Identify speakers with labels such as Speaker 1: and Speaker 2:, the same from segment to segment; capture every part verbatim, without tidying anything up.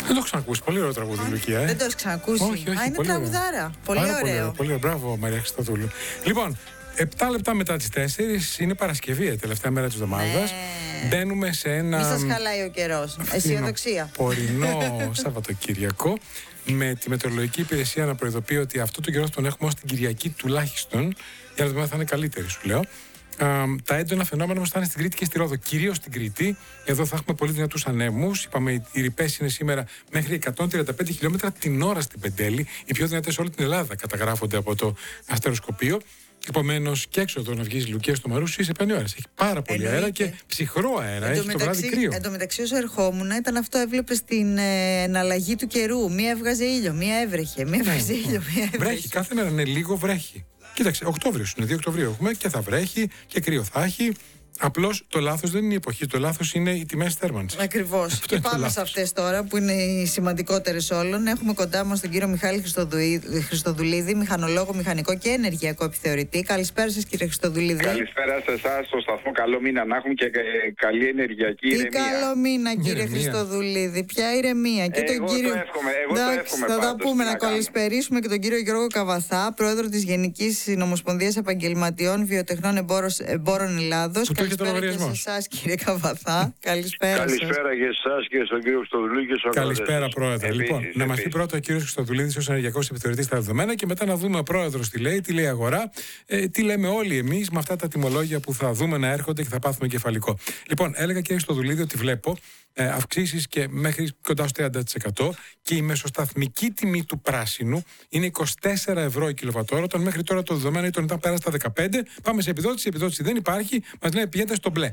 Speaker 1: Δεν το έχω ξανακούσει. Πολύ ωραίο τραγούδι, Λουκία. Ε.
Speaker 2: Δεν το έχει ξανακούσει.
Speaker 1: Όχι, όχι,
Speaker 2: Α, είναι
Speaker 1: πολύ
Speaker 2: τραγουδάρα. Πολύ
Speaker 1: Πάρα
Speaker 2: ωραίο.
Speaker 1: Πολύ ωραίο. Πολύ ωραίο. Μπράβο, Μαρία Χριστοδούλου. Λοιπόν, επτά λεπτά μετά τις τέσσερις είναι Παρασκευή, τελευταία μέρα της εβδομάδας. Ναι. Μπαίνουμε σε ένα.
Speaker 2: Μη σας χαλάει ο καιρός. Αισιοδοξία.
Speaker 1: Πορεινό Σαββατοκύριακο. Με τη μετεωρολογική υπηρεσία να προειδοποιεί ότι αυτό το καιρό τον έχουμε ως την Κυριακή τουλάχιστον. Για να δούμε θα είναι καλύτερη, σου λέω. Α, τα έντονα φαινόμενα μας θα είναι στην Κρήτη και στη Ρόδο. Κυρίως στην Κρήτη. Εδώ θα έχουμε πολύ δυνατούς ανέμους. Είπαμε, οι ρηπές είναι σήμερα μέχρι εκατόν τριάντα πέντε χιλιόμετρα την ώρα στην Πεντέλη. Οι πιο δυνατές σε όλη την Ελλάδα καταγράφονται από το αστεροσκοπείο. Επομένως, και έξω εδώ να βγει Λουκία στο Μαρούσι σε πέντε ώρες. Έχει πάρα πολύ Εννοείται. αέρα και ψυχρό αέρα. Έχει το βράδυ κρύο.
Speaker 2: Εν τω μεταξύ, όσο ερχόμουν, ήταν αυτό, έβλεπε την ε, εναλλαγή του καιρού. Μία έβγαζε ήλιο, μία έβρεχε. Μία έβγαζε ήλιο, μία έβρεχε.
Speaker 1: Βρέχει, κάθε μέρα είναι λίγο βρέχει. Κοίταξε, Οκτώβριος είναι, δύο Οκτωβρίου έχουμε και θα βρέχει και κρύο θα έχει. Απλώς το λάθος δεν είναι η εποχή, το λάθος είναι οι τιμές θέρμανσης.
Speaker 2: Ακριβώς. Και πάμε σε αυτές τώρα που είναι οι σημαντικότερες όλων. Έχουμε κοντά μας τον κύριο Μιχάλη Χριστοδουλίδη, μηχανολόγο, μηχανικό και ενεργειακό επιθεωρητή. Καλησπέρα σας, κύριε Χριστοδουλίδη.
Speaker 3: Καλησπέρα σε εσάς, στο σταθμό. Καλό μήνα να έχουμε και καλή ενεργειακή ηρεμία.
Speaker 2: Τι καλό μήνα, κύριε Χριστοδουλίδη. Ποια ηρεμία. Και
Speaker 3: εγώ
Speaker 2: τον κύριο.
Speaker 3: Το εύχομαι, εγώ το εύχομαι.
Speaker 2: Θα τα πούμε να,
Speaker 3: να
Speaker 2: καλησπερίσουμε και τον κύριο Γιώργο Καβαθά, πρόεδρο της Γενικής Συνομοσπονδίας Επαγγελματιών Βιοτεχνών Εμπόρων Ελλάδος. Καλησπέρα και σε εσάς, κύριε Καβαθά. Καλησπέρα.
Speaker 4: Καλησπέρα και σε εσάς και στον κύριο Χριστοδουλίδη και στον
Speaker 1: Καλησπέρα, πρόεδρε.
Speaker 3: Επίσης,
Speaker 1: λοιπόν,
Speaker 3: επίσης.
Speaker 1: να μας πει πρώτα ο κύριος Χριστοδουλίδης ως ενεργειακός επιθεωρητής στα δεδομένα και μετά να δούμε ο πρόεδρος τι λέει, τι λέει η αγορά, ε, τι λέμε όλοι εμείς με αυτά τα τιμολόγια που θα δούμε να έρχονται και θα πάθουμε κεφαλικό. Λοιπόν, έλεγα κύριε Χριστοδουλίδη ότι βλέπω ε, αυξήσεις και μέχρι κοντά στο τριάντα τοις εκατό και η μεσοσταθμική τιμή του πράσινου είναι είκοσι τέσσερα ευρώ η κιλοβατόρα, όταν μέχρι τώρα το δεδομένο ήταν όταν πέρασε τα δεκαπέντε. Πάμε σε επιδότηση, η επιδότηση δεν υπάρχει, μας λένε πηγαίνετε στο μπλε.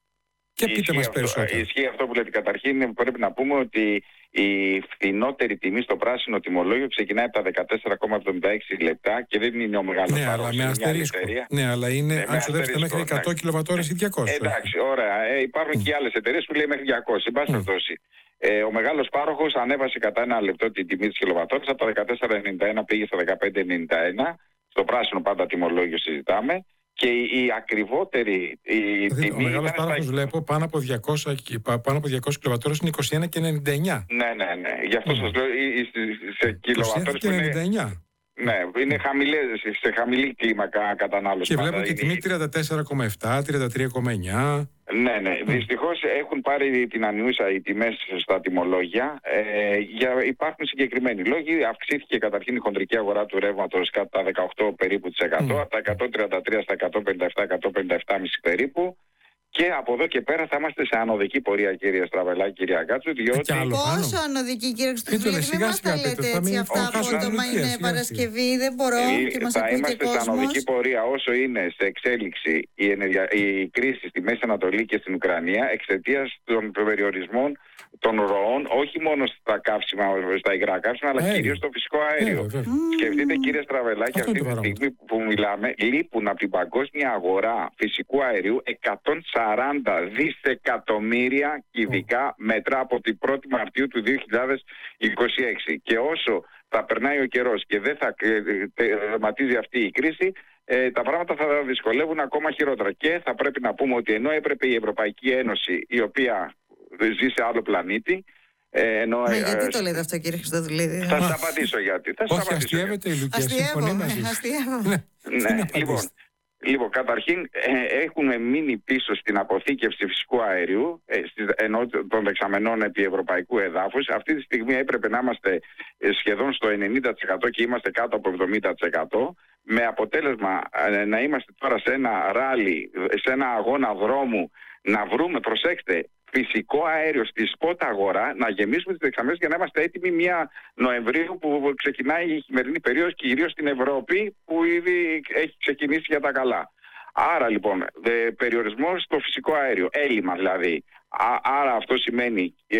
Speaker 1: Και πείτε
Speaker 3: ισχύει
Speaker 1: μας
Speaker 3: αυτό,
Speaker 1: περισσότερο.
Speaker 3: Ισχύει αυτό που λέτε. Καταρχήν πρέπει να πούμε ότι η φθηνότερη τιμή στο πράσινο τιμολόγιο ξεκινάει από τα δεκατέσσερα κόμμα εβδομήντα έξι λεπτά και δεν είναι ο μεγάλος
Speaker 1: ναι,
Speaker 3: παρόχος.
Speaker 1: αλλά με αστερίσκο. Ναι, αλλά είναι, ναι, αν ξοδέψετε μέχρι εκατό κιλοβατόρες ή διακόσια.
Speaker 3: Εντάξει, ωραία. Ε, υπάρχουν mm. και άλλες εταιρείες που λέει μέχρι διακόσια. Εν πάση περιπτώσει. Ε, ο μεγάλος πάροχος ανέβασε κατά ένα λεπτό την τιμή της κιλοβατόρας από τα δεκατέσσερα ενενήντα ένα πήγε στα δεκαπέντε ενενήντα ένα. Στο πράσινο πάντα τιμολόγιο συζητάμε. Και η, η ακριβότερη η
Speaker 1: δηλαδή,
Speaker 3: τιμή.
Speaker 1: Ο μεγάλος πάροχος στα... βλέπω πάνω από διακόσια, πάνω από διακόσια κιλοβατόρες είναι είκοσι ένα και ενενήντα εννιά.
Speaker 3: Ναι, ναι, ναι. Γι' αυτό mm. σας λέω σε κιλοβατόρες.
Speaker 1: είκοσι ένα και ενενήντα εννιά.
Speaker 3: Ναι, είναι χαμηλές, σε χαμηλή κλίμακα κατανάλωση.
Speaker 1: Και βλέπω και τιμή τριάντα τέσσερα κόμμα επτά, τριάντα τρία κόμμα εννιά.
Speaker 3: Ναι, ναι. Mm. Δυστυχώς έχουν πάρει την ανιούσα οι τιμές στα τιμολόγια. Ε, για, υπάρχουν συγκεκριμένοι λόγοι. Αυξήθηκε καταρχήν η χοντρική αγορά του ρεύματος κατά δεκαοκτώ περίπου της εκατό, mm. από τα εκατόν τριάντα τρία στα εκατόν πενήντα επτά εκατόν πενήντα επτά κόμμα πέντε περίπου. Και από εδώ και πέρα θα είμαστε σε ανωδική πορεία, κυρία Στραβελάκη, κυρία Γκάτσου, διότι...
Speaker 2: Πόσο ανωδική, κύριε Χριστοδουλίδη, μην μας τα λέτε έτσι αυτά απότομα, είναι Παρασκευή, δεν μπορώ και μας ακούει και κόσμος.
Speaker 3: Θα είμαστε σε ανωδική πορεία όσο είναι σε εξέλιξη η, ενεργεια... η κρίση στη Μέση Ανατολή και στην Ουκρανία εξαιτίας των περιορισμών των ροών, όχι μόνο στα καύσιμα, στα υγρά καύσιμα, αλλά κυρίως στο φυσικό αέριο. Mm. Σκεφτείτε, κύριε Στραβελάκη, αυτή τη στιγμή που μιλάμε, λείπουν από την παγκόσμια αγορά φυσικού αερίου εκατόν σαράντα δισεκατομμύρια κυβικά mm. μέτρα από την πρώτη Μαρτίου του δύο χιλιάδες είκοσι έξι. Και όσο θα περνάει ο καιρός και δεν θα τερματίζει αυτή η κρίση, ε, τα πράγματα θα δυσκολεύουν ακόμα χειρότερα. Και θα πρέπει να πούμε ότι ενώ έπρεπε η Ευρωπαϊκή Ένωση, η οποία ζει σε άλλο πλανήτη. Ε, ενώ,
Speaker 2: Μα γιατί ε, το λέτε αυτό, κύριε Χριστοδουλίδη?
Speaker 3: Θα σας απαντήσω γιατί. Θα
Speaker 1: Όχι, αστιεύεται η Λουκία, συμφωνεί μαζί σας.
Speaker 3: Ναι, λοιπόν, λοιπόν, καταρχήν ε, έχουν μείνει πίσω στην αποθήκευση φυσικού αερίου, ε, ενώ των δεξαμενών επί ευρωπαϊκού εδάφους. Αυτή τη στιγμή έπρεπε να είμαστε σχεδόν στο ενενήντα τοις εκατό και είμαστε κάτω από εβδομήντα τοις εκατό. Με αποτέλεσμα ε, να είμαστε τώρα σε ένα ράλι, σε ένα αγώνα δρόμου, να βρούμε, προσέξτε, φυσικό αέριο στη σπότα αγορά, να γεμίσουμε τις δεξαμενές για να είμαστε έτοιμοι μία Νοεμβρίου που ξεκινάει η χειμερινή περίοδος, κυρίως στην Ευρώπη που ήδη έχει ξεκινήσει για τα καλά. Άρα λοιπόν, περιορισμός στο φυσικό αέριο, έλλειμμα δηλαδή. Άρα αυτό σημαίνει ε,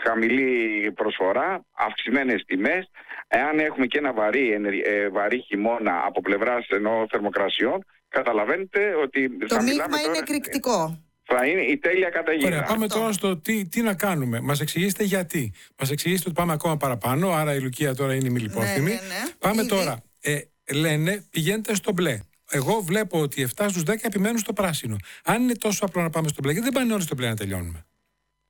Speaker 3: χαμηλή προσφορά, αυξημένες τιμές. Εάν έχουμε και ένα βαρύ, ε, βαρύ χειμώνα από πλευράς ενώ θερμοκρασιών, καταλαβαίνετε ότι...
Speaker 2: Το μείγμα είναι εκρηκτικό.
Speaker 3: Θα είναι η τέλεια καταιγίδα.
Speaker 1: Ωραία, πάμε αυτό. Τώρα στο τι, τι να κάνουμε. Μας εξηγήσετε γιατί. Μας εξηγήσετε ότι πάμε ακόμα παραπάνω, άρα η Λουκία τώρα είναι μιλιπόθυμη. Ναι, ναι, ναι. Πάμε Ήδη. τώρα. Ε, λένε πηγαίνετε στο μπλε. Εγώ βλέπω ότι επτά στους δέκα επιμένουν στο πράσινο. Αν είναι τόσο απλό να πάμε στο μπλε, γιατί δεν πάνε όλοι στο μπλε να τελειώνουμε?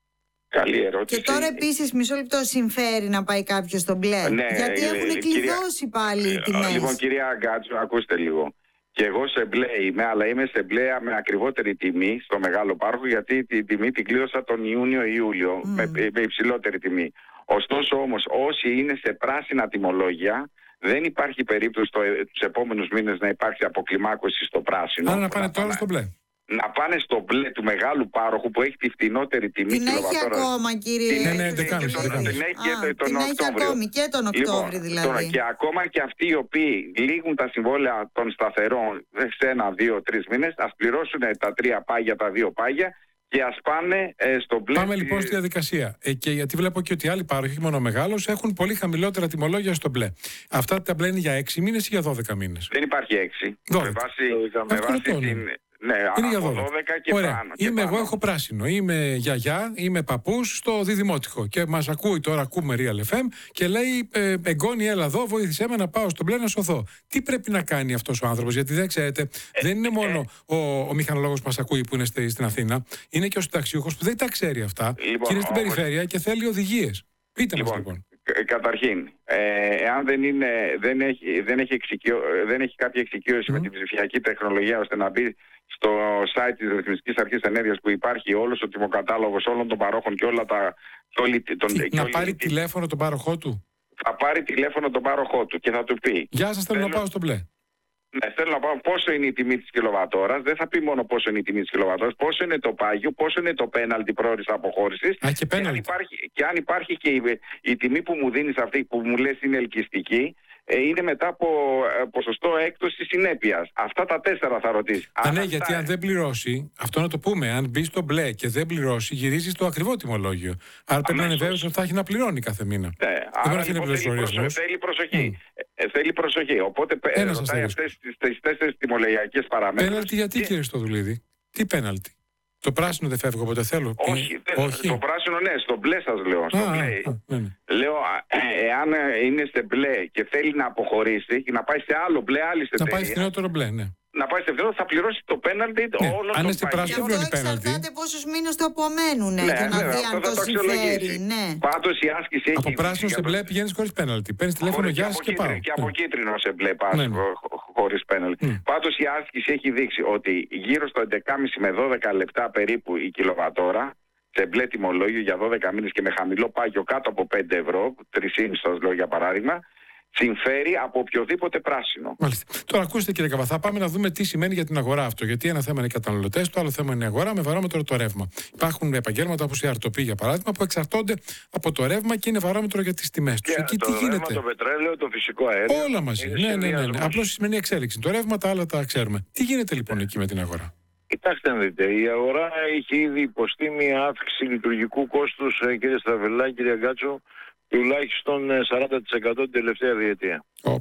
Speaker 3: Καλή ερώτηση.
Speaker 2: Και τώρα επίσης, μισό λεπτό, συμφέρει να πάει κάποιο στο μπλε?
Speaker 3: Ναι,
Speaker 2: γιατί
Speaker 3: ε,
Speaker 2: έχουν
Speaker 3: ε,
Speaker 2: κλειδώσει
Speaker 3: κυρία,
Speaker 2: πάλι οι τιμές.
Speaker 3: Λοιπόν, κυρία Αγκάτσου, ακούστε λίγο. Και εγώ σε μπλε είμαι, αλλά είμαι σε μπλε με ακριβότερη τιμή στο μεγάλο πάροχο, γιατί την τιμή την κλείωσα τον Ιούνιο-Ιούλιο mm. με, με υψηλότερη τιμή. Ωστόσο όμως, όσοι είναι σε πράσινα τιμολόγια, δεν υπάρχει περίπτωση το, τους επόμενους μήνες να υπάρξει αποκλιμάκωση στο πράσινο.
Speaker 1: Άρα να πάνε τώρα στο μπλε.
Speaker 3: Να πάνε στο μπλε του μεγάλου πάροχου που έχει τη φτηνότερη τιμή.
Speaker 2: Την έχει ακόμα, κύριε.
Speaker 3: Την,
Speaker 1: ναι, ναι,
Speaker 3: την,
Speaker 1: κάνει,
Speaker 3: τον, την έχει και τον, τον
Speaker 2: την
Speaker 3: Οκτώβριο.
Speaker 2: Έχει ακόμη και τον Οκτώβριο,
Speaker 3: λοιπόν,
Speaker 2: δηλαδή.
Speaker 3: Τώρα, και ακόμα και αυτοί οι οποίοι λήγουν τα συμβόλαια των σταθερών σε ένα, δύο, τρεις μήνες, ας πληρώσουν τα τρία πάγια, τα δύο πάγια και ας πάνε ε, στο μπλε.
Speaker 1: Πάμε λοιπόν στη διαδικασία. Ε, και γιατί βλέπω και ότι άλλοι πάροχοι, όχι μόνο μεγάλος, έχουν πολύ χαμηλότερα τιμολόγια στο μπλε. Αυτά τα μπλε είναι για έξι μήνες ή για δώδεκα μήνες?
Speaker 3: Δεν υπάρχει έξι. Με βάση, με βάση την. Ναι,
Speaker 1: είναι για δώδεκα.
Speaker 3: δώδεκα και
Speaker 1: Ωραία.
Speaker 3: πάνω.
Speaker 1: Είμαι
Speaker 3: και
Speaker 1: εγώ,
Speaker 3: πάνω.
Speaker 1: έχω πράσινο. Είμαι γιαγιά, είμαι παππούς στο Διδημότυχο. Και μας ακούει τώρα, ακούμε Real εφ εμ και λέει: ε, Εγγόνι, έλα εδώ, βοήθησέ με να πάω στο μπλε να σωθώ. Τι πρέπει να κάνει αυτός ο άνθρωπος? Γιατί δεν ξέρετε, ε, δεν είναι μόνο ε, ο, ο μηχανολόγος που μας ακούει που είναι στη, στην Αθήνα, είναι και ο συνταξιούχος που δεν τα ξέρει αυτά. Λοιπόν, και είναι στην όμως, περιφέρεια και θέλει οδηγίες. Πείτε λοιπόν, μας λοιπόν.
Speaker 3: Καταρχήν, ε, εάν δεν, είναι, δεν, έχει, δεν, έχει εξοικειώ, δεν έχει κάποια εξοικείωση mm. με την ψηφιακή τεχνολογία ώστε να μπει στο site της Ρυθμιστικής Αρχής Ενέργειας που υπάρχει όλος ο τιμοκατάλογος όλων των παρόχων και όλα τα... Όλη, τον,
Speaker 1: Τι,
Speaker 3: και
Speaker 1: να
Speaker 3: όλη,
Speaker 1: πάρει
Speaker 3: τη,
Speaker 1: τηλέφωνο τον πάροχό του.
Speaker 3: Θα πάρει τηλέφωνο τον πάροχό του και θα του πει:
Speaker 1: Γεια σας, θέλω να πάω στο μπλε.
Speaker 3: Ναι, θέλω να πάω πόσο είναι η τιμή της κιλοβατόρας. Δεν θα πει μόνο πόσο είναι η τιμή της κιλοβατόρας, πόσο είναι το πάγιο, πόσο είναι το πέναλτι πρόορης αποχώρησης.
Speaker 1: Α, και,
Speaker 3: και, αν υπάρχει, και αν υπάρχει και η, η τιμή που μου δίνεις αυτή που μου λες είναι ελκυστική, ε, είναι μετά από ε, ποσοστό έκπτωσης συνέπειας. Αυτά τα τέσσερα θα ρωτήσει.
Speaker 1: Α, ναι, γιατί αν δεν πληρώσει, αυτό να το πούμε, αν μπει στο μπλε και δεν πληρώσει, γυρίζει στο ακριβό τιμολόγιο. Άρα πρέπει να είναι βέβαιος ότι θα έχει να πληρώνει κάθε μήνα.
Speaker 3: Ναι, άρα λοιπόν, θέλει, προσοχή, θέλει προσοχή. Mm. Ε, θέλει προσοχή. Οπότε ε, ρωτάει αυτές τις τέσσερις τιμολογιακές παραμέτρους.
Speaker 1: Πέναλτι γιατί, και... κύριε Στοδουλίδη? Τι πέναλτι? Το πράσινο δεν φεύγω όποτε θέλω.
Speaker 3: Όχι,
Speaker 1: ε, όχι.
Speaker 3: Το πράσινο ναι, στο μπλε σας λέω. Στο
Speaker 1: α,
Speaker 3: μπλε.
Speaker 1: Α, ναι, ναι.
Speaker 3: Λέω, εάν είναι σε μπλε και θέλει να αποχωρήσει και να πάει σε άλλο μπλε, άλλη εταιρεία.
Speaker 1: Να πάει σε φθηνότερο μπλε, ναι.
Speaker 3: Να πάει σε φθηνότερο, θα πληρώσει το πέναλτι
Speaker 1: ναι.
Speaker 3: όλο
Speaker 1: αν
Speaker 3: το
Speaker 1: είστε πράσινο,
Speaker 2: πάγιο.
Speaker 1: δεν πληρώνει πέναλτι.
Speaker 2: Εξαρτάται πόσους μήνες το απομένουν ναι, για να
Speaker 3: ναι,
Speaker 2: δει αν το συμφέρει. Ναι.
Speaker 3: Πάντως η άσκηση έχει...
Speaker 1: Από πράσινο σε μπλε πηγαίνεις χωρίς πέναλτι. Παίρνεις τηλέφωνο, γεια σας και πάω.
Speaker 3: Και από κίτρινο σε μπλε πας χωρίς πέναλτι. Πάντως η άσκηση έχει δείξει ότι γύρω στο έντεκα και μισό με δώδεκα λεπτά περίπου η κιλοβατόρα σε μπλε τιμολόγιο για δώδεκα μήνες και με χαμηλό πάγιο κάτω από πέντε ευρώ, τρία κόμμα πέντε λέω για παράδειγμα, συμφέρει από οποιοδήποτε πράσινο.
Speaker 1: Μάλιστα. Τώρα ακούστε κύριε Καβαθά, πάμε να δούμε τι σημαίνει για την αγορά αυτό. Γιατί ένα θέμα είναι οι καταναλωτές, το άλλο θέμα είναι η αγορά με βαρόμετρο το ρεύμα. Υπάρχουν επαγγέλματα όπως η αρτοπή για παράδειγμα που εξαρτώνται από το ρεύμα και είναι βαρόμετρο για τις τιμές τους. Εκεί
Speaker 4: το
Speaker 1: τι
Speaker 4: ρεύμα,
Speaker 1: γίνεται?
Speaker 4: Το πετρέλαιο, το φυσικό αέριο.
Speaker 1: Όλα μαζί. Ναι, ναι, ναι, ναι. Απλώς σημαίνει εξέλιξη. Το ρεύμα τα άλλα τα ξέρουμε. Τι γίνεται λοιπόν εκεί με την αγορά?
Speaker 4: Κοιτάξτε να δείτε, η αγορά έχει ήδη υποστεί μια αύξηση λειτουργικού κόστους, κύριε Στραβελά, κύριε Γκάτσο, τουλάχιστον σαράντα τοις εκατό την τελευταία διετία. Oh.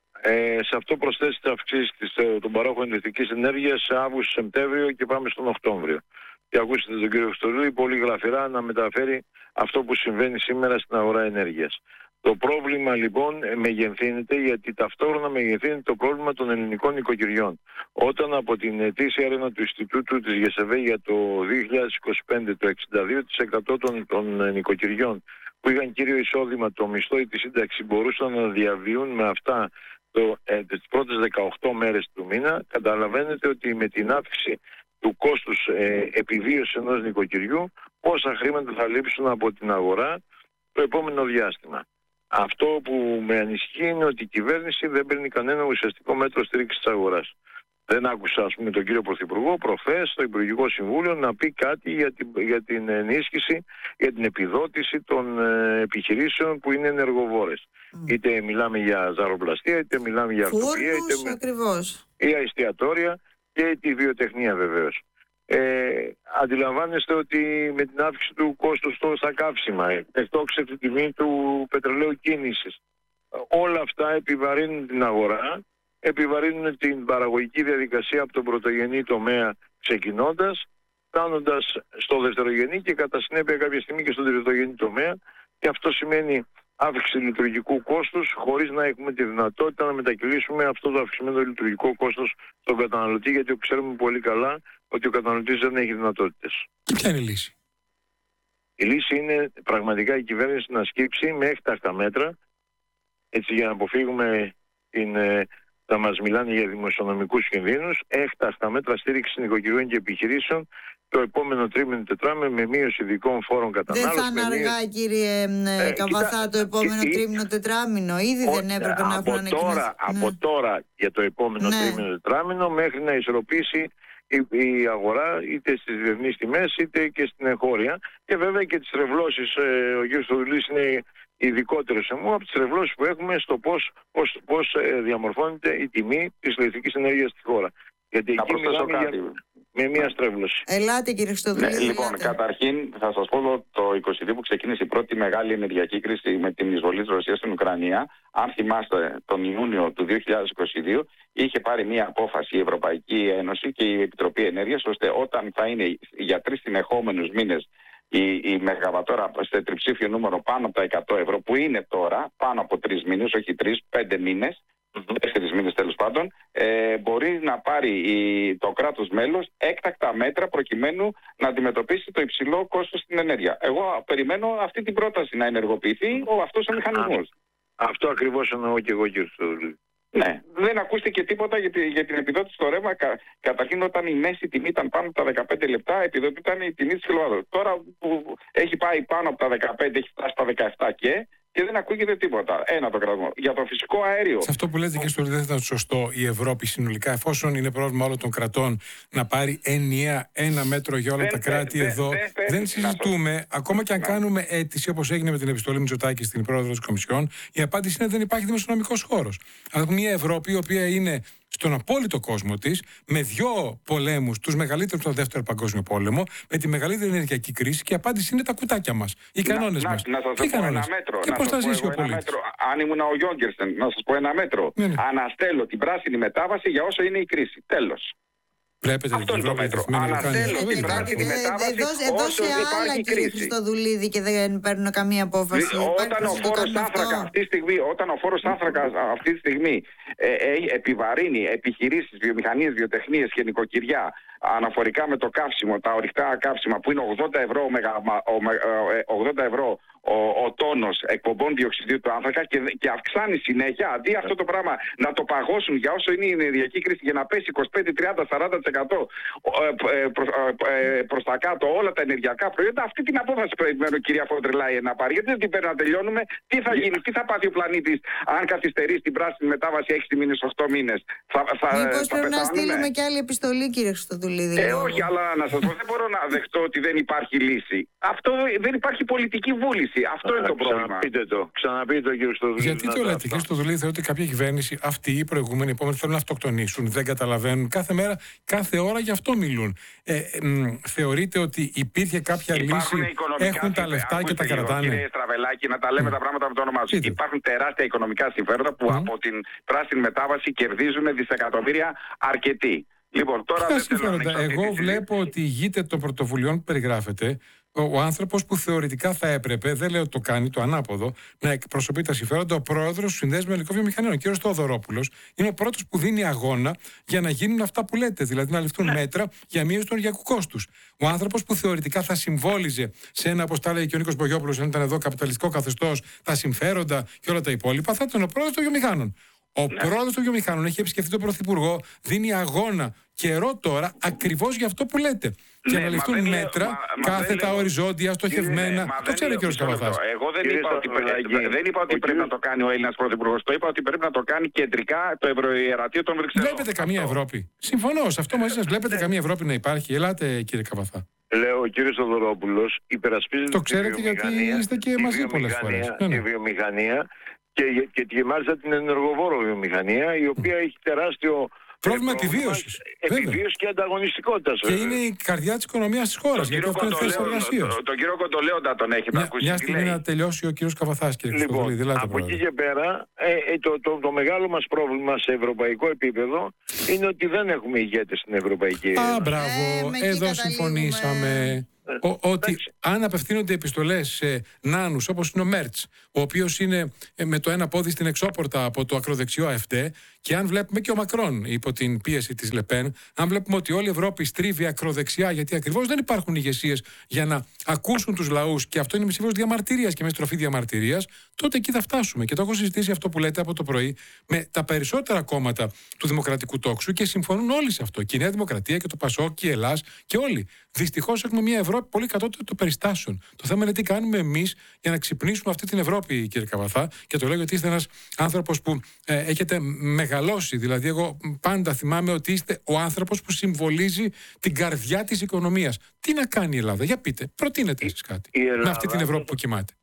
Speaker 4: Ε, σε αυτό προσθέσετε αυξήσεις των παρόχων ηλεκτρικής ενέργειας σε Αύγουστο-Σεπτέμβριο και πάμε στον Οκτώβριο. Και ακούσατε τον κύριο Χριστοδουλίδη πολύ γλαφυρά να μεταφέρει αυτό που συμβαίνει σήμερα στην αγορά ενέργειας. Το πρόβλημα λοιπόν μεγενθύνεται γιατί ταυτόχρονα μεγενθύνεται το πρόβλημα των ελληνικών νοικοκυριών. Όταν από την ετήσια έρευνα του Ινστιτούτου της ΓΕΣΕΒΕ για το δύο χιλιάδες είκοσι πέντε το εξήντα δύο τοις εκατό των, των νοικοκυριών που είχαν κύριο εισόδημα το μισθό ή τη σύνταξη μπορούσαν να διαβιούν με αυτά το, ε, τις πρώτες δεκαοκτώ μέρες του μήνα, καταλαβαίνετε ότι με την αύξηση του κόστους ε, επιβίωσης ενός νοικοκυριού πόσα χρήματα θα λείψουν από την αγορά το επόμενο διάστημα. Αυτό που με ανησυχεί είναι ότι η κυβέρνηση δεν παίρνει κανένα ουσιαστικό μέτρο στήριξης της αγοράς. Δεν άκουσα, ας πούμε, τον κύριο Πρωθυπουργό προχθές στο Υπουργικό Συμβούλιο να πει κάτι για την, για την ενίσχυση, για την επιδότηση των ε, επιχειρήσεων που είναι ενεργοβόρες. Mm. Είτε μιλάμε για ζαροπλαστεία, είτε μιλάμε για αυτοκίνητα, είτε
Speaker 2: ακριβώς.
Speaker 4: ή εστιατόρια και τη βιοτεχνία βεβαίως. Ε, αντιλαμβάνεστε ότι με την αύξηση του κόστους στα καύσιμα, εκτόξευση τη τιμή του πετρελαίου κίνησης, όλα αυτά επιβαρύνουν την αγορά, επιβαρύνουν την παραγωγική διαδικασία από τον πρωτογενή τομέα ξεκινώντας, φτάνοντας στο δευτερογενή και κατά συνέπεια κάποια στιγμή και στον τριτογενή τομέα, και αυτό σημαίνει αύξηση λειτουργικού κόστους χωρίς να έχουμε τη δυνατότητα να μετακυλήσουμε αυτό το αυξημένο λειτουργικό κόστος στον καταναλωτή, γιατί ξέρουμε πολύ καλά ότι ο καταναλωτής δεν έχει δυνατότητες.
Speaker 1: Και ποια είναι η λύση?
Speaker 4: Η λύση είναι πραγματικά η κυβέρνηση να σκύψει με έκτακτα μέτρα, έτσι για να αποφύγουμε την, να μας μιλάνε για δημοσιονομικούς κινδύνους, έκτακτα μέτρα στήριξης νοικοκυριών και επιχειρήσεων το επόμενο τρίμηνο τετράμινο με μείωση ειδικών φόρων κατανάλωσης.
Speaker 2: Δεν θα είναι αργά, μείωση... κύριε ε, Καβαθά, το επόμενο ε, τρίμηνο τετράμινο. Ήδη ο, δεν έπρεπε να έχουν ανακοινώσει.
Speaker 4: Ναι. Από τώρα για το επόμενο ναι. τρίμηνο τετράμινο μέχρι να ισορροπήσει η, η αγορά είτε στις διεθνείς τιμές είτε και στην εγχώρια. Και βέβαια και τις τρευλώσεις, ε, ο κ. Στοδουλής είναι ειδικότερο σε μου από τις τρευλώσεις που έχουμε στο πώς, πώς, πώς ε, διαμορφώνεται η τιμή της ηλεκτρικής ενέργειας στη χώρα. Γιατί
Speaker 3: να
Speaker 4: εκεί μιλάμε κάτι. Για... με μια στρέβλωση.
Speaker 2: Ελάτε κύριε Χριστοδουλίδη.
Speaker 3: Ναι, λοιπόν, ελάτε. Καταρχήν θα σας πω το είκοσι δύο που ξεκίνησε η πρώτη μεγάλη ενεργειακή κρίση με την εισβολή της Ρωσίας στην Ουκρανία. Αν θυμάστε τον Ιούνιο του δύο χιλιάδες είκοσι δύο είχε πάρει μια απόφαση η Ευρωπαϊκή Ένωση και η Επιτροπή Ενέργειας ώστε όταν θα είναι για τρεις συνεχόμενους μήνες η, η μεγαβατόρα σε τριψήφιο νούμερο πάνω από τα εκατό ευρώ που είναι τώρα πάνω από τρεις μήνες, όχι τρεις, πέντε μήνες, τέσσερις μήνες τέλος πάντων, ε, μπορεί να πάρει η, το κράτος μέλος έκτακτα μέτρα προκειμένου να αντιμετωπίσει το υψηλό κόστος στην ενέργεια. Εγώ περιμένω αυτή την πρόταση να ενεργοποιηθεί ο, αυτός ο μηχανισμός.
Speaker 4: Αυτό ακριβώς εννοώ και εγώ, κύριε Στοδουλίδη.
Speaker 3: Ναι, δεν ακούστηκε τίποτα για, τη, για την επιδότηση στο ρεύμα. Κα, καταρχήν, όταν η μέση τιμή ήταν πάνω από τα δεκαπέντε λεπτά, επιδοτήταν η τιμή της κιλοβάτου. Τώρα που έχει πάει πάνω από τα δεκαπέντε, έχει φτάσει στα δεκαεπτά και. Και δεν ακούγεται τίποτα. Ένα το κρατμό. Για το φυσικό αέριο.
Speaker 1: Σε αυτό που λέτε και στο δεν θα ήταν σωστό η Ευρώπη συνολικά, εφόσον είναι πρόβλημα όλων των κρατών, να πάρει ενιαία ένα μέτρο για όλα δεν, τα κράτη δεν, εδώ. Δεν, δεν, δεν συζητούμε, να ακόμα και αν να. κάνουμε αίτηση, όπως έγινε με την επιστολή Μητσοτάκη στην πρόεδρο της Κομισιόν, η απάντηση είναι δεν υπάρχει δημοσιονομικός χώρος. Αλλά έχουμε μια Ευρώπη η οποία είναι στον απόλυτο κόσμο της, με δύο πολέμους, τους μεγαλύτερους από το Δεύτερο Παγκόσμιο Πόλεμο, με τη μεγαλύτερη ενεργειακή κρίση και η απάντηση είναι τα κουτάκια μας, οι κανόνες μας.
Speaker 3: Να, να σας πω ένα μέτρο.
Speaker 1: Και πώς θα ζήσει ο πολίτης.
Speaker 3: Αν ήμουν ο Γιόγκερσεν, να σας πω ένα μέτρο. Ναι, ναι. Αναστέλω την πράσινη μετάβαση για όσο είναι η κρίση. Τέλος.
Speaker 1: Βλέπετε
Speaker 3: αυτό είναι το μέτρο. Αναστέλω την πράσινη μετάβαση
Speaker 2: εδώ
Speaker 3: όσο
Speaker 2: σε άλλα,
Speaker 3: υπάρχει
Speaker 2: κύριε
Speaker 3: κρίση.
Speaker 2: Χριστοδουλίδη, και δεν παίρνουν καμία απόφαση.
Speaker 3: Όταν ο φόρος άνθρακα αυτή τη στιγμή, όταν ο φόρος άνθρακα αυτή τη στιγμή ε, ε, επιβαρύνει επιχειρήσεις, βιομηχανίες, βιοτεχνίες και νοικοκυριά αναφορικά με το καύσιμο, τα ορυκτά καύσιμα που είναι ογδόντα ευρώ, ογδόντα ευρώ ο, ο τόνος εκπομπών διοξιδίου του άνθρακα και, και αυξάνει συνέχεια, αντί αυτό το πράγμα να το παγώσουν για όσο είναι η ενεργειακή κρίση για να πέσει είκοσι πέντε, τριάντα, σαράντα τοις εκατό προς, προς τα κάτω όλα τα ενεργειακά προϊόντα, αυτή την απόφαση περιμένω κυρία Φόντερ Λάιεν να πάρει. Γιατί δεν την πρέπει να τελειώνουμε, τι θα γίνει, τι θα πάθει ο πλανήτης αν καθυστερήσει την πράσινη μετάβαση έξι μήνες, οκτώ μήνες. Θα, θα,
Speaker 2: Μήπως
Speaker 3: θα
Speaker 2: πρέπει
Speaker 3: πεθάνουμε.
Speaker 2: να στείλουμε και άλλη επιστολή, κύριε Χριστοδουλίδη.
Speaker 3: Ε, όχι, αλλά να σας πω, δεν μπορώ να δεχτώ ότι δεν υπάρχει λύση. Αυτό δεν υπάρχει πολιτική βούληση. Αυτό είναι το πρόβλημα.
Speaker 4: Ξαναπείτε το, ξαναπείτε το, κύριε Στοδουλίδη.
Speaker 1: Γιατί το λέτε, κύριε Στοδουλίδη, θεωρείτε ότι κάποια κυβέρνηση, αυτή η προηγούμενη, η επόμενη, θέλουν να αυτοκτονήσουν, δεν καταλαβαίνουν. Κάθε μέρα, κάθε ώρα γι' αυτό μιλούν. Ε, ε, μ, θεωρείτε ότι υπήρχε κάποια
Speaker 3: υπάρχουν
Speaker 1: λύση, έχουν τα λεφτά και τα κρατάνε.
Speaker 3: Κύριε Στραβελάκη, να τα λέμε mm. τα πράγματα με το όνομά του. Υπάρχουν τεράστια οικονομικά συμφέροντα που mm. από την πράσινη μετάβαση κερδίζουν δισεκατομμύρια αρκετοί. Λοιπόν, τώρα δεν θέλω να
Speaker 1: Εγώ βλέπω ότι ηγείται των πρωτοβουλειών που περιγράφεται ο, ο άνθρωπος που θεωρητικά θα έπρεπε, δεν λέω ότι το κάνει, το ανάποδο, να εκπροσωπεί τα συμφέροντα, ο πρόεδρος του Συνδέσμου Ελληνικών Βιομηχανιών, ο κ. Θοδωρόπουλος, είναι ο πρώτος που δίνει αγώνα για να γίνουν αυτά που λέτε, δηλαδή να ληφθούν ναι. μέτρα για μείωση του ενεργειακού κόστους. Ο άνθρωπος που θεωρητικά θα συμβόλιζε σε ένα, όπως τα έλεγε και ο Νίκος Μπογιόπουλος, αν ήταν εδώ καπιταλιστικό καθεστώς, τα συμφέροντα και όλα τα υπόλοιπα, θα ήταν ο πρόεδρος των βιομηχάνων. Ο ναι. πρόεδρος των βιομηχάνων έχει επισκεφτεί τον Πρωθυπουργό, δίνει αγώνα καιρό τώρα ακριβώς για αυτό που λέτε. Ναι, και να ληφθούν μέτρα μα, κάθετα, μα οριζόντια, στοχευμένα. Ναι, το ξέρει ο κ. Καβαθάς.
Speaker 3: Εγώ δεν είπα ότι, δεν είπα ότι πρέπει να το κάνει ο Έλληνας Πρωθυπουργός. Το είπα ότι πρέπει να το κάνει κεντρικά το Ευρωιερατείο των Βρυξελών.
Speaker 1: Βλέπετε καμία Ευρώπη? Συμφωνώ σε αυτό μαζί σας. Βλέπετε καμία Ευρώπη να υπάρχει? Ελάτε, κύριε Καβαθά.
Speaker 4: Λέω, ο κύριος Θοδωρόπουλος υπερασπίζεται.
Speaker 1: Το ξέρετε γιατί είστε και μαζί πολλές φορές.
Speaker 4: Η βιομηχανία. Και, και, και μάλιστα την ενεργοβόρο βιομηχανία, η οποία έχει τεράστιο
Speaker 1: πρόβλημα επιβίωσης.
Speaker 4: Επιβίωση και ανταγωνιστικότητας.
Speaker 1: Και είναι η καρδιά της οικονομίας της χώρας. Γιατί αυτό είναι θέση εργασίας.
Speaker 3: Τον κύριο Κοντολέοντα τον έχετε
Speaker 1: μια,
Speaker 3: ακούσει.
Speaker 1: Μια στιγμή να τελειώσει ο κύριος Καβαθάς, κύριε
Speaker 4: λοιπόν,
Speaker 1: Χριστοδουλίδη.
Speaker 4: Από εκεί και πέρα, ε, ε, το, το, το μεγάλο μας πρόβλημα σε ευρωπαϊκό επίπεδο είναι ότι δεν έχουμε ηγέτες στην Ευρωπαϊκή Ένωση.
Speaker 1: Α, μπράβο. Ε, Εδώ συμφωνήσαμε. Ο, ότι αν απευθύνονται επιστολές σε νάνους όπως είναι ο Μέρτς, ο οποίος είναι με το ένα πόδι στην εξώπορτα από το ακροδεξιό ΑΕΦΤΕ Και αν βλέπουμε και ο Μακρόν υπό την πίεση της Λεπέν, αν βλέπουμε ότι όλη η Ευρώπη στρίβει ακροδεξιά, γιατί ακριβώς δεν υπάρχουν ηγεσίες για να ακούσουν τους λαούς, και αυτό είναι με σύμβολο διαμαρτυρίας και με στροφή διαμαρτυρίας, τότε εκεί θα φτάσουμε. Και το έχω συζητήσει αυτό που λέτε από το πρωί με τα περισσότερα κόμματα του δημοκρατικού τόξου και συμφωνούν όλοι σε αυτό. Και η Νέα Δημοκρατία και το Πασόκ και η Ελλάς και όλοι. Δυστυχώς έχουμε μια Ευρώπη πολύ κατώτερη των περιστάσεων. Το θέμα είναι τι κάνουμε εμείς για να ξυπνήσουμε αυτή την Ευρώπη, κύριε Καβαθά. Και το λέω γιατί είστε ένας άνθρωπος που ε, έχετε μεγαλώσει. Δηλαδή, εγώ πάντα θυμάμαι ότι είστε ο άνθρωπος που συμβολίζει την καρδιά της οικονομίας. Τι να κάνει η Ελλάδα, για πείτε, προτείνετε εσείς κάτι με αυτή την Ευρώπη που κοιμάται.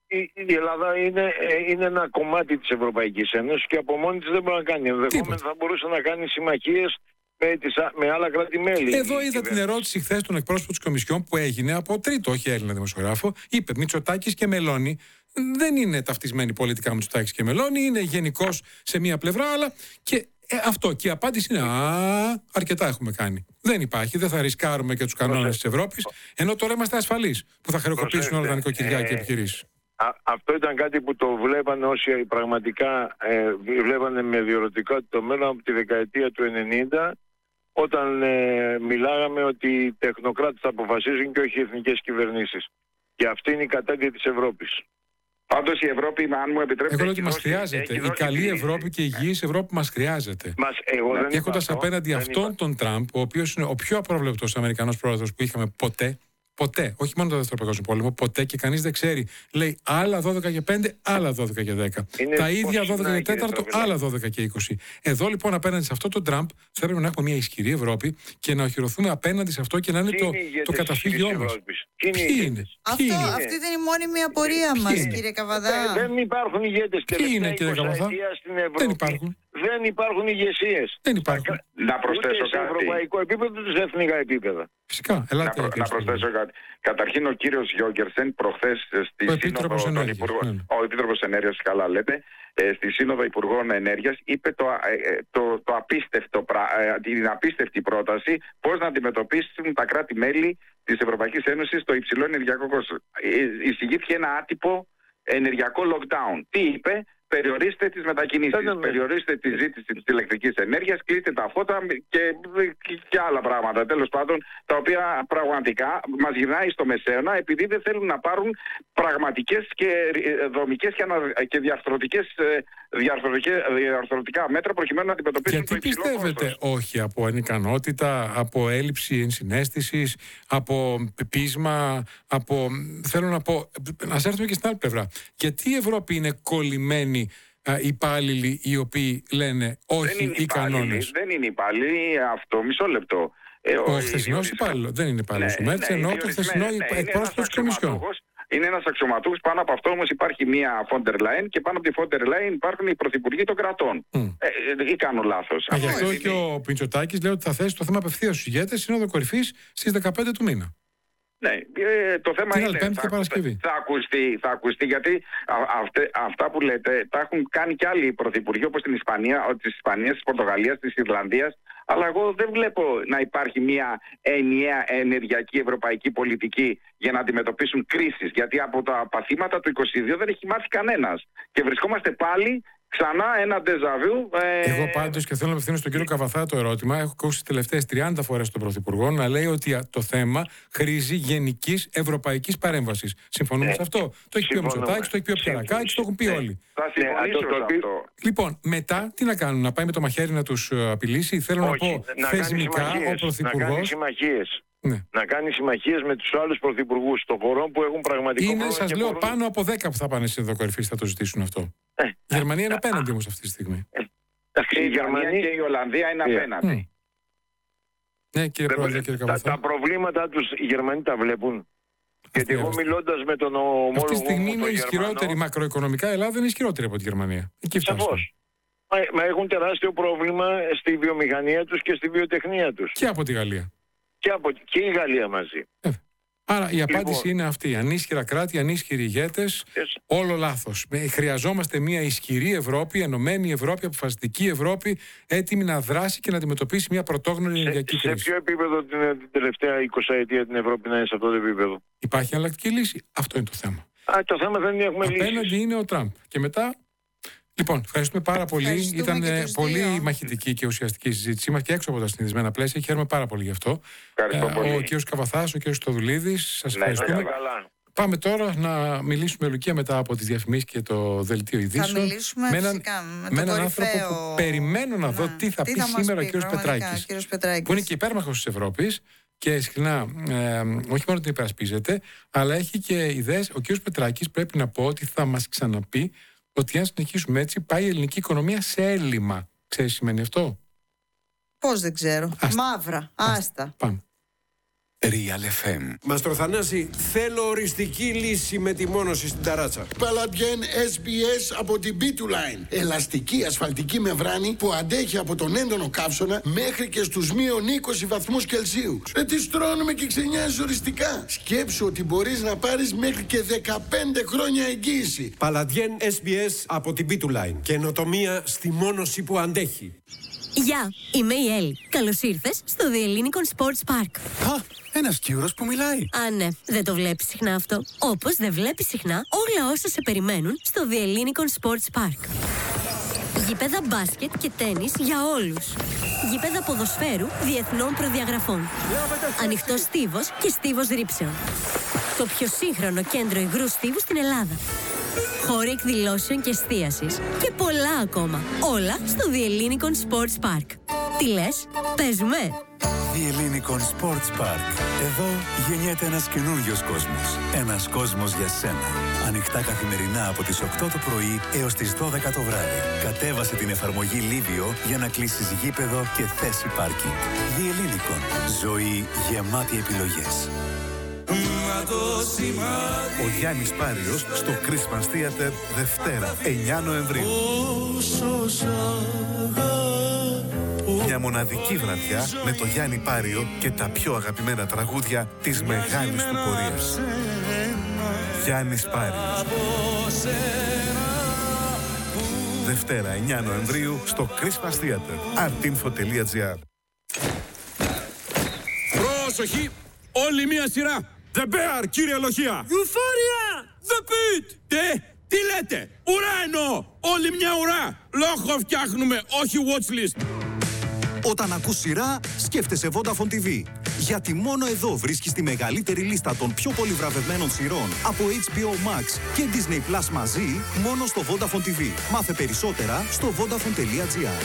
Speaker 4: Η Ελλάδα είναι, είναι ένα κομμάτι της Ευρωπαϊκής Ένωσης και από μόνη της δεν μπορεί να κάνει. Ενδεχόμενα θα μπορούσε να κάνει συμμαχίες με, τις, με άλλα κράτη-μέλη.
Speaker 1: Εδώ είδα την ερώτηση χθες των εκπρόσωπων της Κομισιόν που έγινε από τρίτο, όχι Έλληνα δημοσιογράφο. Είπε Μητσοτάκης και Μελώνη δεν είναι ταυτισμένοι πολιτικά Μητσοτάκης και Μελώνη, είναι γενικώς σε μία πλευρά, αλλά και ε, αυτό. Και η απάντηση είναι α, αρκετά έχουμε κάνει. Δεν υπάρχει, δεν θα ρισκάρουμε και τους κανόνες της Ευρώπης, ενώ τώρα είμαστε ασφαλείς που θα χρεοκοπήσουν όλα τα νοικοκυριά και επιχειρήσεις.
Speaker 4: Α, αυτό ήταν κάτι που το βλέπανε όσοι πραγματικά ε, βλέπανε με διορωτικότητα το μέλλον από τη δεκαετία του ενενήντα, όταν ε, μιλάγαμε ότι οι τεχνοκράτες θα αποφασίζουν και όχι οι εθνικές κυβερνήσεις. Και αυτή είναι η κατάδυση της Ευρώπης.
Speaker 3: Πάντως η Ευρώπη, αν μου επιτρέπετε...
Speaker 1: Εγώ λέω ότι μας χρειάζεται. Η καλή Ευρώπη και η υγιής Ευρώπη μας χρειάζεται.
Speaker 4: Μας, εγώ δεν
Speaker 1: έχοντας απέναντι αυτόν τον Τραμπ, ο οποίος είναι ο πιο απρόβλεπτος Αμερικανός πρόεδρος που είχαμε ποτέ, ποτέ, όχι μόνο το Δεύτερο Παγκόσμιο Πόλεμο, ποτέ, και κανείς δεν ξέρει. Λέει άλλα δώδεκα και πέντε, άλλα δώδεκα και δέκα. Είναι τα ίδια δώδεκα και τέταρτο, άλλα δώδεκα και είκοσι. Εδώ λοιπόν απέναντι σε αυτό το Τραμπ θα έπρεπε να έχουμε μια ισχυρή Ευρώπη και να οχυρωθούμε απέναντι σε αυτό και να είναι το, το καταφύγιό μας.
Speaker 2: Ποιοι είναι. Αυτό, είναι. Αυτή δεν είναι η μόνιμη απορία μας, κύριε Καβαδά.
Speaker 4: Δεν υπάρχουν ηγέτες.
Speaker 1: Ποιοι είναι, κύριε Καβαδά. Δεν υπάρχουν.
Speaker 4: Δεν υπάρχουν ηγεσίες.
Speaker 1: Δεν υπάρχουν.
Speaker 3: Να προσθέσω
Speaker 4: κάτι. Σε ευρωπαϊκό επίπεδο, ούτε σε εθνικά επίπεδα.
Speaker 1: Φυσικά. Ελάτε,
Speaker 3: να, προ, να προσθέσω κάτι. Καταρχήν, ο κύριος Γιόγκερσεν προχθές στη
Speaker 1: ο
Speaker 3: Σύνοδο των Υπουργών. Ναι. Ο Επίτροπος Ενέργειας, καλά λέτε, ε, στη Σύνοδο Υπουργών Ενέργειας είπε το, ε, το, το απίστευτο, ε, την απίστευτη πρόταση πώς να αντιμετωπίσουν τα κράτη-μέλη της Ευρωπαϊκής Ένωσης το υψηλό ενεργειακό κόστος. Ε, εισηγήθηκε ένα άτυπο ενεργειακό lockdown. Τι είπε? Περιορίστε τις μετακινήσεις, yeah, περιορίστε τη ζήτηση της ηλεκτρικής ενέργειας, κλείστε τα φώτα και, και άλλα πράγματα, τέλος πάντων, τα οποία πραγματικά μας γυρνάει στο μεσαίωνα, επειδή δεν θέλουν να πάρουν πραγματικές και δομικές και, ανα, και διαρθρωτικές, διαρθρωτικά μέτρα προκειμένου να αντιμετωπίσουν το υψηλό κόστος.
Speaker 1: Γιατί πιστεύετε όχι από ανικανότητα, από έλλειψη ενσυναίσθησης, από πείσμα, από... Θέλω να πω, να έρθουμε και στην άλλη πλευρά. Γιατί η Ευρώπη είναι κολλημένη υπάλληλοι οι οποίοι λένε όχι οι κανόνες?
Speaker 3: Δεν είναι υπάλληλοι, αυτό μισό λεπτό.
Speaker 1: Ε, ο χθεσινός υπάλληλος δεν είναι υπάλληλος του Μέρτς, ενώ το χθεσινό εκπρόσωπο της Κομισιόν.
Speaker 3: Είναι ένας αξιωματούχος, πάνω από αυτό όμως υπάρχει μία Φόντερ Λάιν και πάνω από τη Φόντερ Λάιν υπάρχουν οι πρωθυπουργοί των κρατών. Mm. Ε, ή κάνω λάθος?
Speaker 1: Γι' αυτό είναι... και ο Μητσοτάκης λέει ότι θα θέσει το θέμα απευθείας στους ηγέτες Σύνοδο Κορυφής στις δεκαπέντε του μήνα.
Speaker 3: Ναι, ε, το θέμα
Speaker 1: είναι
Speaker 3: θα, θα, θα, ακουστεί, θα ακουστεί γιατί α, αυτε, αυτά που λέτε τα έχουν κάνει και άλλοι πρωθυπουργοί όπως την Ισπανία, της Ισπανίας, της Πορτογαλίας, της Ιρλανδίας, αλλά εγώ δεν βλέπω να υπάρχει μια ενιαία ενεργειακή ευρωπαϊκή πολιτική για να αντιμετωπίσουν κρίσεις, γιατί από τα παθήματα του είκοσι δύο δεν έχει μάθει κανένας και βρισκόμαστε πάλι ξανά ένα ντεζαβιού. Ε...
Speaker 1: Εγώ πάντως, και θέλω να απευθύνω στον κύριο Καβαθά το ερώτημα, έχω ακούσει τις τελευταίες τριάντα φορές τον Πρωθυπουργό να λέει ότι το θέμα χρήζει γενικής ευρωπαϊκής παρέμβασης. Συμφωνούμε ε, σε αυτό? Το έχει πει ο Μητσοτάκης, το έχει πει ο Πιερακάκης, το έχουν πει όλοι.
Speaker 3: Θα συμφωνήσω σε αυτό.
Speaker 1: Λοιπόν, μετά τι να κάνουν, να πάει με το μαχαίρι να τους απειλήσει? Θέλω
Speaker 4: Όχι,
Speaker 1: να πω
Speaker 4: να
Speaker 1: θεσμικά ο Πρωθυπουργός.
Speaker 4: Να κάνει συμμαχίες.
Speaker 1: Ναι.
Speaker 4: Να κάνει συμμαχίες με τους άλλους πρωθυπουργούς των χωρών που έχουν πραγματικό
Speaker 1: είναι, σας λέω, μπορούν... πάνω από δέκα που θα πάνε στη Σύνοδο Κορυφής θα το ζητήσουν αυτό. Ε, η Γερμανία είναι απέναντι όμως αυτή τη στιγμή.
Speaker 3: Ε, η Γερμανία και η Ολλανδία είναι απέναντι.
Speaker 1: Ναι, κύριε Πρόεδρε, κύριε Καβαθά.
Speaker 4: Τα προβλήματα τους οι Γερμανοί τα βλέπουν. Γιατί εγώ μιλώντας με τον ομόλογο.
Speaker 1: Αυτή τη στιγμή είναι ισχυρότερη μακροοικονομικά. Η Ελλάδα είναι ισχυρότερη από τη Γερμανία. Εκεί φτάσαμε.
Speaker 4: Μα, μα έχουν τεράστιο πρόβλημα στη βιομηχανία τους και στη βιοτεχνία τους.
Speaker 1: Και από τη Γαλλία.
Speaker 4: Και, από, και η Γαλλία μαζί.
Speaker 1: Ε, άρα η απάντηση λοιπόν είναι αυτή. Ανίσχυρα κράτη, ανίσχυροι ηγέτες, yes. όλο λάθος. Χρειαζόμαστε μια ισχυρή Ευρώπη, ενωμένη Ευρώπη, αποφασιστική Ευρώπη, έτοιμη να δράσει και να αντιμετωπίσει μια πρωτόγνωρη ενεργειακή κρίση.
Speaker 4: Σε ποιο επίπεδο την, την τελευταία εικοσαετία την Ευρώπη να είναι σε αυτό το επίπεδο?
Speaker 1: Υπάρχει εναλλακτική λύση? Αυτό είναι το θέμα.
Speaker 4: Α, το θέμα δεν είναι έχουμε λύσεις.
Speaker 1: Απέναντι είναι ο Τραμπ. Και μετά Λοιπόν, ευχαριστούμε πάρα πολύ. Ήταν πολύ
Speaker 2: δύο.
Speaker 1: μαχητική και ουσιαστική η συζήτησή μας και έξω από τα συνηθισμένα πλαίσια. Χαίρομαι πάρα πολύ γι' αυτό.
Speaker 3: Ε,
Speaker 1: ο κ. Καβαθάς, ο κ. Στοδουλίδης, σας ευχαριστούμε.
Speaker 3: Ναι,
Speaker 1: Πάμε τώρα να μιλήσουμε, Λουκία, μετά από τις διαφημίσεις και το δελτίο ειδήσεων.
Speaker 2: Θα μιλήσουμε
Speaker 1: με έναν,
Speaker 2: φυσικά με,
Speaker 1: με έναν
Speaker 2: κορυφαίο...
Speaker 1: άνθρωπο που περιμένω να δω τι θα
Speaker 2: τι
Speaker 1: πει
Speaker 2: θα
Speaker 1: σήμερα
Speaker 2: πει,
Speaker 1: ο κ. Πετράκης,
Speaker 2: κύριος Πετράκης.
Speaker 1: που είναι και υπέρμαχος της Ευρώπης και συχνά ε, όχι μόνο την υπερασπίζεται, αλλά έχει και ιδέες. Ο κ. Πετράκης, πρέπει να πω ότι θα μας ξαναπεί ότι αν συνεχίσουμε έτσι πάει η ελληνική οικονομία σε έλλειμμα. Ξέρεις τι σημαίνει αυτό?
Speaker 2: Πώς δεν ξέρω.
Speaker 1: Άστα.
Speaker 2: Μαύρα. Άστα. Άστα.
Speaker 1: Πάμε.
Speaker 5: Real εφ εμ.
Speaker 6: Μαστροθανάση, θέλω οριστική λύση με τη μόνωση στην ταράτσα.
Speaker 7: Παλαντιέν ες μπι ες από την μπι του Line. Ελαστική ασφαλτική μεμβράνη που αντέχει από τον έντονο καύσωνα μέχρι και στους μείον είκοσι βαθμούς Κελσίου. Ε, τη στρώνουμε και ξενιάζεις οριστικά. Σκέψου ότι μπορείς να πάρεις μέχρι και δεκαπέντε χρόνια εγγύηση.
Speaker 6: Παλαντιέν ες μπι ες από την μπι του Line. Καινοτομία στη μόνωση που αντέχει.
Speaker 8: Γεια, είμαι η Έλλη. Καλώς ήρθες στο The Ellinikon Sports Park.
Speaker 5: Α, ένας Κύρος που μιλάει.
Speaker 8: Α, ναι, δεν το βλέπεις συχνά αυτό. Όπως δεν βλέπεις συχνά όλα όσα σε περιμένουν στο The Ellinikon Sports Park. Γήπεδα μπάσκετ και τένις για όλους. Γήπεδα ποδοσφαίρου διεθνών προδιαγραφών. Ανοιχτός στίβος και στίβος ρήψεων. Το πιο σύγχρονο κέντρο υγρού στίβου στην Ελλάδα. Χώροι εκδηλώσεων και εστίασης και πολλά ακόμα. Όλα στο The Ellinikon Sports Park. Τι λες, παίζουμε?
Speaker 5: The Ellinikon Sports Park. Εδώ γεννιέται ένας καινούριος κόσμος. Ένας κόσμος για σένα. Ανοιχτά καθημερινά από τις οκτώ το πρωί έως τις δώδεκα το βράδυ. Κατέβασε την εφαρμογή Livio για να κλείσεις γήπεδο και θέση πάρκινγκ. The Ellinikon. Ζωή γεμάτη επιλογές. Ο Γιάννης Πάριος στο Christmas Theater Δευτέρα, εννιά Νοεμβρίου. Μια μοναδική βραδιά με το Γιάννη Πάριο και τα πιο αγαπημένα τραγούδια της μεγάλης του πορείας. Γιάννης Πάριος. Δευτέρα, εννιά Νοεμβρίου στο Christmas Theater. artinfo τελεία gr.
Speaker 9: Πρόσοχη! Όλη μία σειρά! The Bear, κύριε Λοχεία! Euphoria! The Pit! Τι, τι λέτε? Ουρά εννοώ! Όλη μια ουρά! Λόγο φτιάχνουμε, όχι watchlist!
Speaker 10: Όταν ακούς σειρά, σκέφτεσαι Vodafone τι βι. Γιατί μόνο εδώ βρίσκεις τη μεγαλύτερη λίστα των πιο πολύ βραβευμένων σειρών από έιτς μπι ο Max και Disney Plus μαζί, μόνο στο Vodafone τι βι. Μάθε περισσότερα στο vodafone τελεία gr.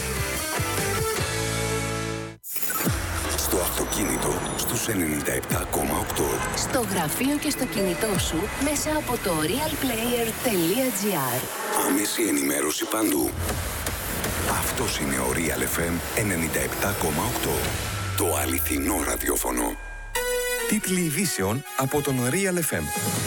Speaker 5: Στο αυτοκίνητο, στους ενενήντα επτά κόμμα οκτώ.
Speaker 11: Στο γραφείο και στο κινητό σου, μέσα από το realplayer τελεία gr.
Speaker 5: Άμεση ενημέρωση παντού. Αυτός είναι ο Real εφ εμ ενενήντα επτά κόμμα οκτώ. Το αληθινό ραδιόφωνο. Τίτλοι ειδήσεων από τον Real εφ εμ.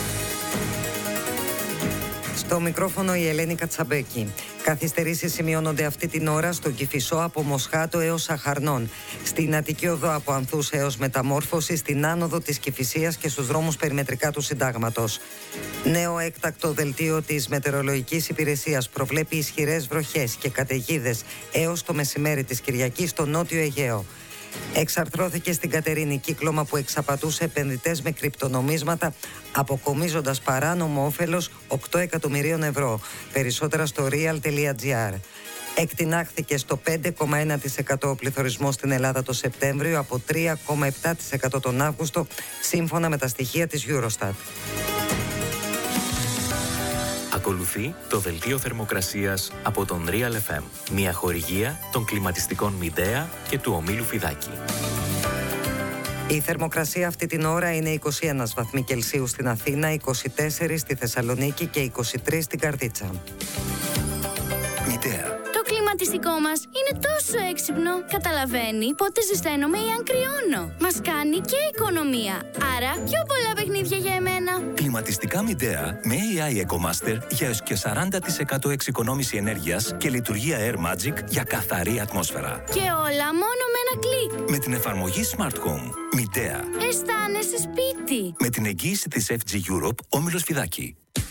Speaker 12: Στο μικρόφωνο η Ελένη Κατσαμπέκη. Καθυστερήσεις σημειώνονται αυτή την ώρα στον Κηφισό από Μοσχάτο έως Αχαρνών. Στην Αττική Οδό από Ανθούς έως Μεταμόρφωση, στην άνοδο της Κηφισίας και στους δρόμους περιμετρικά του Συντάγματος. Νέο έκτακτο δελτίο της Μετεωρολογικής Υπηρεσίας προβλέπει ισχυρές βροχές και καταιγίδες έως το μεσημέρι της Κυριακής στο Νότιο Αιγαίο. Εξαρθρώθηκε στην Κατερίνη κύκλωμα που εξαπατούσε επενδυτές με κρυπτονομίσματα, αποκομίζοντας παράνομο όφελος οκτώ εκατομμυρίων ευρώ. Περισσότερα στο real τελεία gr. Εκτινάχθηκε στο πέντε κόμμα ένα τοις εκατό ο πληθωρισμός στην Ελλάδα το Σεπτέμβριο από τρία κόμμα επτά τοις εκατό τον Αύγουστο, σύμφωνα με τα στοιχεία της Eurostat.
Speaker 13: Ακολουθεί το δελτίο θερμοκρασίας από τον Real εφ εμ, μια χορηγία των κλιματιστικών Midea και του ομίλου Φιδάκη.
Speaker 12: Η θερμοκρασία αυτή την ώρα είναι είκοσι ένα βαθμοί Κελσίου στην Αθήνα, είκοσι τέσσερα στη Θεσσαλονίκη και είκοσι τρία στην Καρδίτσα.
Speaker 5: Midea.
Speaker 14: Το κλιματιστικό μας είναι τόσο έξυπνο. Καταλαβαίνει πότε ζεσταίνομαι ή αν κρυώνω. Μας κάνει και οικονομία. Άρα πιο πολλά παιχνίδια για εμένα.
Speaker 15: Κλιματιστικά Midea με έι άι EcoMaster για έως και σαράντα τοις εκατό εξοικονόμηση ενέργειας και λειτουργία Air Magic για καθαρή ατμόσφαιρα.
Speaker 14: Και όλα μόνο με ένα κλικ.
Speaker 15: Με την εφαρμογή Smart Home. Midea.
Speaker 14: Αισθάνεσαι σπίτι.
Speaker 15: Με την εγγύηση της εφ τζι Europe, όμιλος Φιδάκη.